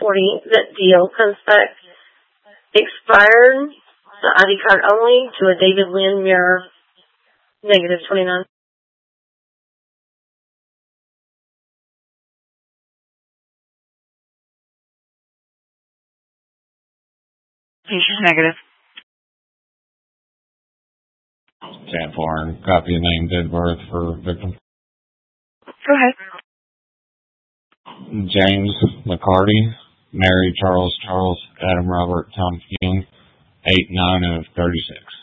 10/40 that deal comes back expired, the ID card only, to a David Lynn mirror, -29. Features negative. 10-4, and copy of name, date of birth for victim. Go ahead. James McCarty, Mary Charles, Adam Robert, Tom Young, 8/9 of 36.